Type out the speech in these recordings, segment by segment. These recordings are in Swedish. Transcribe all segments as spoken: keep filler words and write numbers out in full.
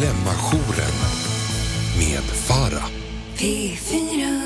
Dilemma-jouren med Farah. P fyra.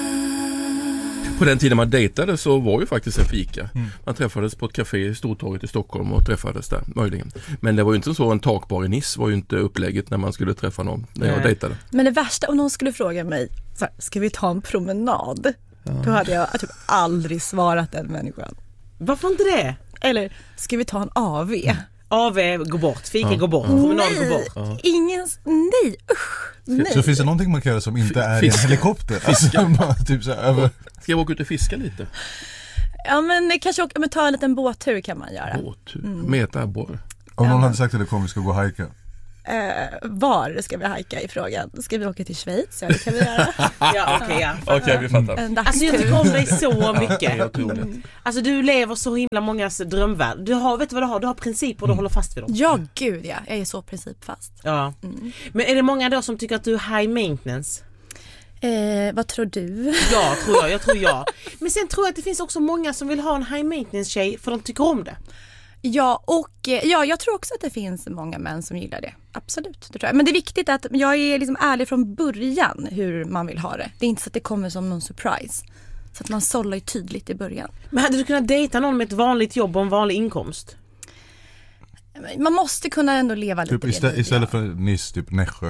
På den tiden man dejtade så var ju faktiskt en fika. Mm. Man träffades på ett café i Stortorget i Stockholm och träffades där, möjligen. Men det var ju inte så, en takbar i Nice var ju inte upplägget när man skulle träffa någon när jag dejtade. Men det värsta, om någon skulle fråga mig, så här, ska vi ta en promenad? Ja. Då hade jag typ aldrig svarat den människan. Varför inte det? Eller, ska vi ta en A V? Mm. A V går bort, fika ja. går bort, promenad nej, går bort. Ja. Ingens, nej, usch, nej. Så finns det någonting man kan göra som inte är fiska. En helikopter? Alltså, bara, typ så här, över. Ska jag åka ut och fiska lite? Ja, men kanske åka, men ta en liten båttur kan man göra. Båttur, mm. Meta abborre. Om någon ja. hade sagt till dig, kom vi ska gå och hajka. Uh, var ska vi hajka i frågan? Ska vi åka till Schweiz? Ja, det kan vi göra. Ja, okej, okay, ja. Okej, okay, vi fattar. Alltså jag tycker om dig så mycket. Mm. Alltså du lever så himla mångas drömvärld. Du har, vet du vad du har? Du har principer och du mm. håller fast vid dem. Ja, gud ja. Jag är så principfast. Ja. Mm. Men är det många då som tycker att du är high maintenance? Eh, vad tror du? Ja, tror jag. Jag tror jag. Men sen tror jag att det finns också många som vill ha en high maintenance tjej för de tycker om det. Ja, och ja, jag tror också att det finns många män som gillar det. Absolut, det tror jag. Men det är viktigt att jag är liksom ärlig från början hur man vill ha det. Det är inte så att det kommer som någon surprise. Så att man sållar ju tydligt i början. Men hade du kunnat dejta någon med ett vanligt jobb och en vanlig inkomst? Man måste kunna ändå leva lite. Typ istället, istället för Nice, typ Nässjö.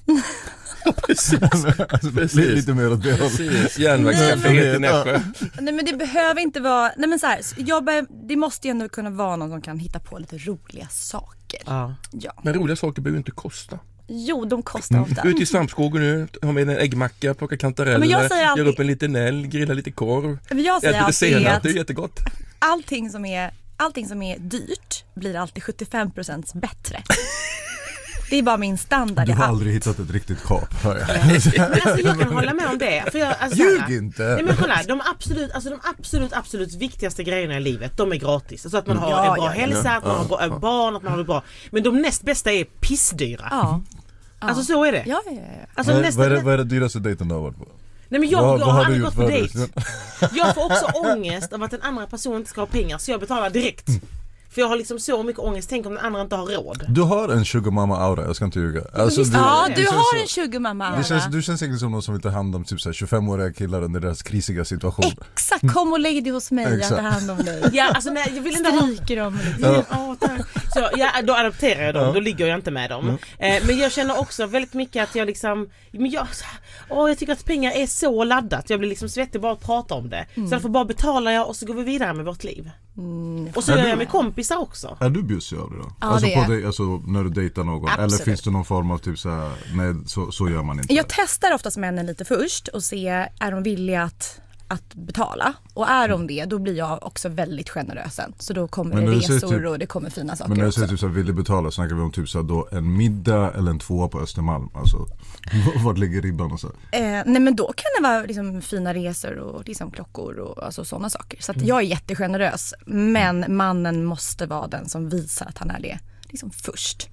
Precis. Alltså, Precis. Lite mer åt det hållet. Järnvägscaféet i Nässjö. Nej, men det behöver inte vara. Nej, men så här, jag be, det måste ju ändå kunna vara någon som kan hitta på lite roliga saker. Ja. Ja. Men roliga saker behöver ju inte kosta. Jo, de kostar ofta. Mm. Ut i svampskogen nu, ha med en äggmacka, plocka kantareller, alltid... gör upp en liten älg, grilla lite korv. Men jag säger alltid senare, att det är jättegott. Allting som är, allting som är dyrt blir alltid sjuttiofem procent bättre. Det är bara min standard. Du har aldrig hittat ett riktigt kap, hör jag. Men alltså jag kan hålla med om det. För jag, alltså, Ljug inte! Nej, men kolla, de absolut, alltså, de absolut, absolut viktigaste grejerna i livet, de är gratis. Så att man har ja, en bra ja, hälsa, ja, att man har ja, barn, att man har det bra. Men de näst bästa är pissdyra. Ja. Alltså så är det. Ja, ja, ja. Alltså, vad, nästa, vad, är det, vad är det dyraste dejten du har varit på? Nej, men jag, vad, jag vad har har aldrig gått på dejt. För Jag får också ångest av att den andra personen inte ska ha pengar, så jag betalar direkt. Mm. För jag har liksom så mycket ångest. Tänk om den andra inte har råd. Du har en sugar mama aura, jag ska inte ljuga. Alltså, du, ja, du har en sugar mama aura. Det känns, du känns säkert som någon som vill ta hand om typ så här tjugofem-åriga killar under deras krisiga situation. Exakt, kom och lägg dig hos mig. Jag tar hand om dig. Ja, alltså nej, jag vill inte stryker dem. Ja. Ja, så ja, då adopterar jag dem, ja. Då ligger jag inte med dem. Mm. Eh, men jag känner också väldigt mycket att jag liksom, men jag, åh, jag tycker att pengar är så laddat. Jag blir liksom svettig bara att prata om det. Mm. Så därför bara betalar jag och så går vi vidare med vårt liv. Mm. Och så är gör du, jag med kompisar också. Är du bjussig av det då? Ja, alltså, det på dig, alltså när du dejtar någon. Absolut. Eller finns det någon form av typ så här, nej så, så gör man inte. Jag testar oftast männen lite först och ser, är de villiga att, att betala? Och är de det, då blir jag också väldigt generös sen. Så då kommer det resor typ, och det kommer fina saker. Men när du också. säger typ så här, vill du betala, snackar vi om typ så här, då en middag eller en tvåa på Östermalm. Alltså, vart ligger ribban och så? Eh, nej, men då kan det vara liksom fina resor och liksom klockor och alltså, sådana saker. Så att jag är jättegenerös. Men mannen måste vara den som visar att han är det liksom först.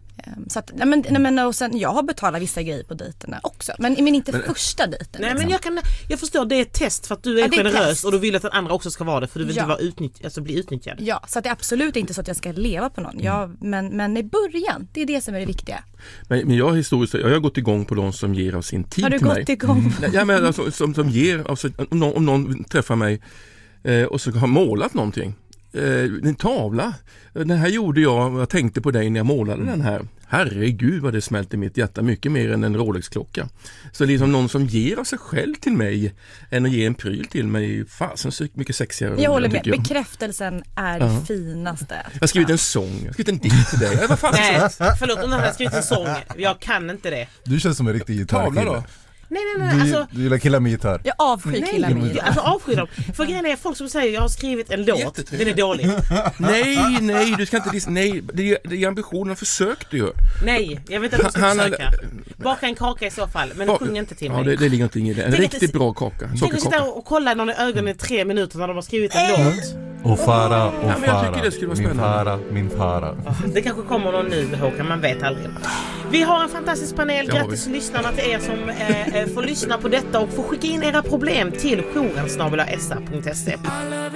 Så att, nej men, nej men, och sen, jag har betalat vissa grejer på dejterna också. Men, men inte men, första dejten. Nej, liksom. men jag, kan, jag förstår, det är ett test för att du är, ja, är generös och du vill att den andra också ska vara det. För du vill ja. inte vara utnytt, alltså bli utnyttjad. Ja, så att det är absolut inte så att jag ska leva på någon. Mm. Jag, men, men i början, det är det som är det viktiga. Men, men jag, historiskt, jag har gått igång på de som ger av sin tid till mig. Har du gått igång? Mm. Ja, men alltså, som, som ger, alltså, om, någon, om någon träffar mig eh, och så har målat någonting. Eh, en tavla. Den här gjorde jag, jag tänkte på dig när jag målade mm. den här. Herregud vad det smälte i mitt hjärta, mycket mer än en Rolex-klocka. Så liksom någon som ger av sig själv till mig än att ge en pryl till mig, fasen så mycket sexigare. Jag håller med, jag. Bekräftelsen är uh-huh. det finaste. Jag har skrivit en sång, jag har skrivit en dikt till dig. Vad fan Nej, förlåt om jag har skrivit en sång, jag kan inte det. Du känns som en riktig gitarrkille. Tavla då? Nej, nej, nej. Alltså, du gillar killar med gitarr. Jag avskyr killar med gitarr. Alltså avskyr dem. För grejen är folk som säger jag har skrivit en låt, den är dålig. Nej, nej, du ska inte dis- nej, det är, det är ambitionen, försökte ju. Nej, jag vet inte vad du ska försöka. Baka en kaka i så fall, men ba- sjung inte till mig. Ja, det, det ligger inte i det. En tänk riktigt bra kaka. Tänk att sitta och kolla någon i ögonen i tre minuter när de har skrivit en äh. låt. Och fara, och ja, fara, det skulle vara min fara, min fara. Det kanske kommer någon ny Håkan, man vet aldrig. Vi har en fantastisk panel, grattis lyssnarna till er som eh, får lyssna på detta och får skicka in era problem till jouren snabel-a s a punkt se.